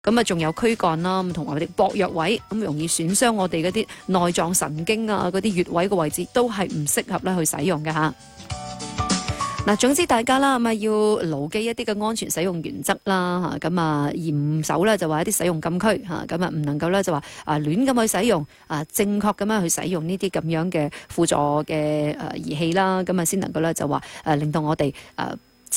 咁啊，仲有軀幹啦，同埋我哋薄弱位，咁容易損傷我哋嗰啲內臟神經啊，嗰啲穴位嘅位置都係唔適合咧去使用嘅嚇。嗱，總之大家啦，咁啊要牢記一啲嘅安全使用原則啦，嚇咁啊嚴守咧就話一啲使用禁區嚇，咁啊唔能夠咧就話亂咁去使用正確咁樣去使用呢啲咁樣嘅輔助嘅儀器啦，咁啊先能夠咧就話令到我哋